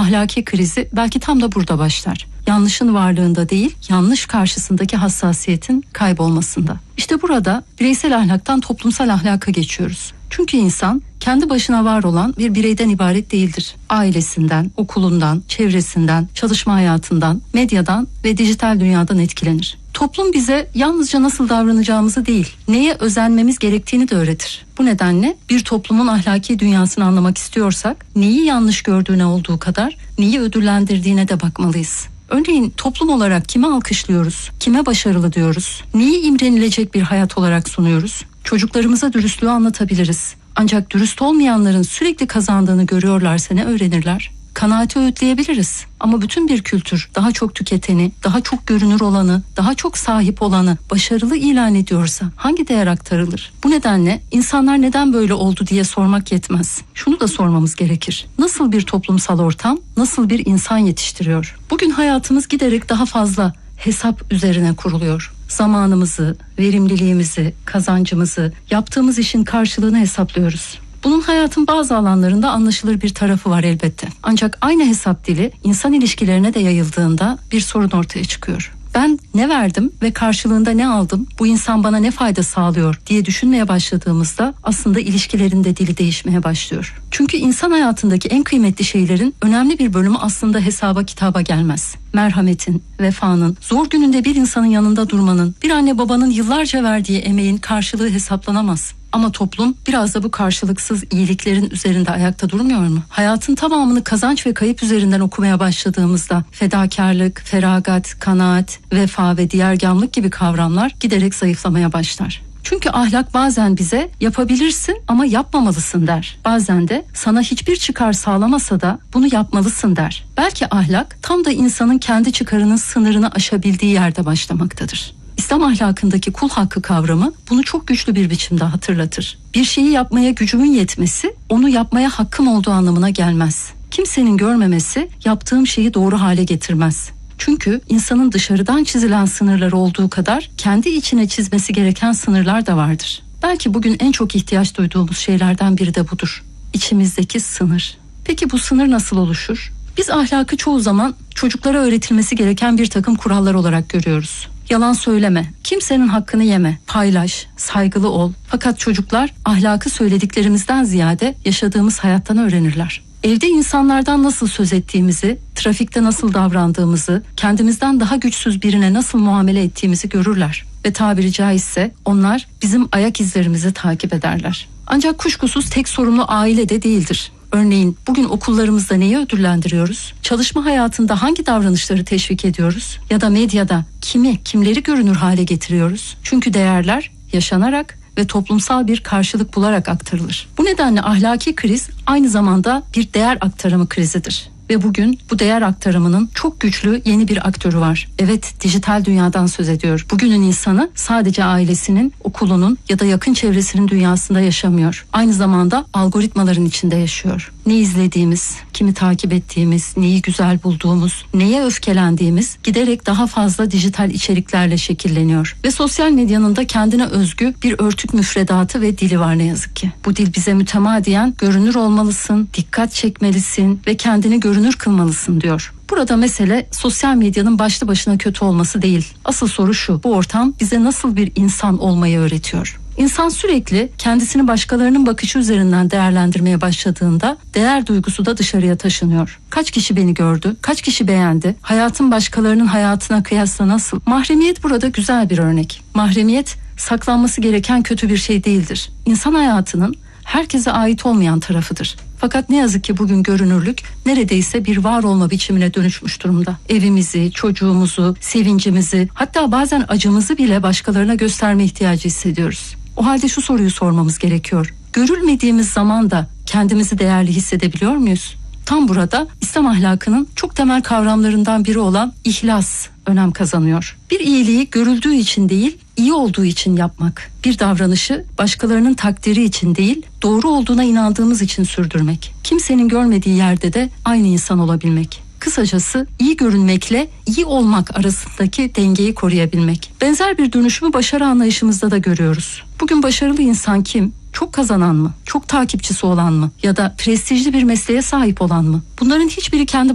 ahlaki krizi belki tam da burada başlar. Yanlışın varlığında değil, yanlış karşısındaki hassasiyetin kaybolmasında. İşte burada bireysel ahlaktan toplumsal ahlaka geçiyoruz. Çünkü insan kendi başına var olan bir bireyden ibaret değildir. Ailesinden, okulundan, çevresinden, çalışma hayatından, medyadan ve dijital dünyadan etkilenir. Toplum bize yalnızca nasıl davranacağımızı değil, neye özenmemiz gerektiğini de öğretir. Bu nedenle bir toplumun ahlaki dünyasını anlamak istiyorsak, neyi yanlış gördüğüne olduğu kadar neyi ödüllendirdiğine de bakmalıyız. Örneğin toplum olarak kime alkışlıyoruz, kime başarılı diyoruz, neyi imrenilecek bir hayat olarak sunuyoruz? Çocuklarımıza dürüstlüğü anlatabiliriz. Ancak dürüst olmayanların sürekli kazandığını görüyorlarsa ne öğrenirler? Kanaati öğütleyebiliriz. Ama bütün bir kültür daha çok tüketeni, daha çok görünür olanı, daha çok sahip olanı başarılı ilan ediyorsa hangi değer aktarılır? Bu nedenle insanlar neden böyle oldu diye sormak yetmez. Şunu da sormamız gerekir. Nasıl bir toplumsal ortam, nasıl bir insan yetiştiriyor? Bugün hayatımız giderek daha fazla hesap üzerine kuruluyor. Zamanımızı, verimliliğimizi, kazancımızı, yaptığımız işin karşılığını hesaplıyoruz. Bunun hayatın bazı alanlarında anlaşılır bir tarafı var elbette. Ancak aynı hesap dili insan ilişkilerine de yayıldığında bir sorun ortaya çıkıyor. Ben ne verdim ve karşılığında ne aldım, bu insan bana ne fayda sağlıyor diye düşünmeye başladığımızda aslında ilişkilerin de dili değişmeye başlıyor. Çünkü insan hayatındaki en kıymetli şeylerin önemli bir bölümü aslında hesaba kitaba gelmez. Merhametin, vefanın, zor gününde bir insanın yanında durmanın, bir anne babanın yıllarca verdiği emeğin karşılığı hesaplanamaz. Ama toplum biraz da bu karşılıksız iyiliklerin üzerinde ayakta durmuyor mu? Hayatın tamamını kazanç ve kayıp üzerinden okumaya başladığımızda fedakarlık, feragat, kanaat, vefa ve diğergâmlık gibi kavramlar giderek zayıflamaya başlar. Çünkü ahlak bazen bize yapabilirsin ama yapmamalısın der. Bazen de sana hiçbir çıkar sağlamasa da bunu yapmalısın der. Belki ahlak tam da insanın kendi çıkarının sınırını aşabildiği yerde başlamaktadır. İslam ahlakındaki kul hakkı kavramı bunu çok güçlü bir biçimde hatırlatır. Bir şeyi yapmaya gücümün yetmesi, onu yapmaya hakkım olduğu anlamına gelmez. Kimsenin görmemesi yaptığım şeyi doğru hale getirmez. Çünkü insanın dışarıdan çizilen sınırlar olduğu kadar kendi içine çizmesi gereken sınırlar da vardır. Belki bugün en çok ihtiyaç duyduğumuz şeylerden biri de budur. İçimizdeki sınır. Peki bu sınır nasıl oluşur? Biz ahlakı çoğu zaman çocuklara öğretilmesi gereken bir takım kurallar olarak görüyoruz. Yalan söyleme, kimsenin hakkını yeme, paylaş, saygılı ol. Fakat çocuklar ahlakı söylediklerimizden ziyade yaşadığımız hayattan öğrenirler. Evde insanlardan nasıl söz ettiğimizi, trafikte nasıl davrandığımızı, kendimizden daha güçsüz birine nasıl muamele ettiğimizi görürler. Ve tabiri caizse onlar bizim ayak izlerimizi takip ederler. Ancak kuşkusuz tek sorumlu aile de değildir. Örneğin bugün okullarımızda neyi ödüllendiriyoruz? Çalışma hayatında hangi davranışları teşvik ediyoruz? Ya da medyada kimleri görünür hale getiriyoruz? Çünkü değerler yaşanarak ve toplumsal bir karşılık bularak aktarılır. Bu nedenle ahlaki kriz aynı zamanda bir değer aktarımı krizidir. Ve bugün bu değer aktarımının çok güçlü yeni bir aktörü var. Evet, dijital dünyadan söz ediyor. Bugünün insanı sadece ailesinin, okulunun ya da yakın çevresinin dünyasında yaşamıyor. Aynı zamanda algoritmaların içinde yaşıyor. Ne izlediğimiz, kimi takip ettiğimiz, neyi güzel bulduğumuz, neye öfkelendiğimiz giderek daha fazla dijital içeriklerle şekilleniyor. Ve sosyal medyanın da kendine özgü bir örtük müfredatı ve dili var ne yazık ki. Bu dil bize mütemadiyen görünür olmalısın, dikkat çekmelisin ve kendini görünür kılmalısın diyor. Burada mesele sosyal medyanın başlı başına kötü olması değil. Asıl soru şu: bu ortam bize nasıl bir insan olmayı öğretiyor? İnsan sürekli kendisini başkalarının bakışı üzerinden değerlendirmeye başladığında değer duygusu da dışarıya taşınıyor. Kaç kişi beni gördü? Kaç kişi beğendi? Hayatım başkalarının hayatına kıyasla nasıl? Mahremiyet burada güzel bir örnek. Mahremiyet saklanması gereken kötü bir şey değildir. İnsan hayatının herkese ait olmayan tarafıdır. Fakat ne yazık ki bugün görünürlük neredeyse bir var olma biçimine dönüşmüş durumda. Evimizi, çocuğumuzu, sevincimizi, hatta bazen acımızı bile başkalarına gösterme ihtiyacı hissediyoruz. O halde şu soruyu sormamız gerekiyor: görülmediğimiz zaman da kendimizi değerli hissedebiliyor muyuz? Tam burada İslam ahlakının çok temel kavramlarından biri olan ihlas önem kazanıyor. Bir iyiliği görüldüğü için değil, iyi olduğu için yapmak. Bir davranışı başkalarının takdiri için değil, doğru olduğuna inandığımız için sürdürmek. Kimsenin görmediği yerde de aynı insan olabilmek. Kısacası iyi görünmekle iyi olmak arasındaki dengeyi koruyabilmek. Benzer bir dönüşümü başarı anlayışımızda da görüyoruz. Bugün başarılı insan kim? Çok kazanan mı? Çok takipçisi olan mı? Ya da prestijli bir mesleğe sahip olan mı? Bunların hiçbiri kendi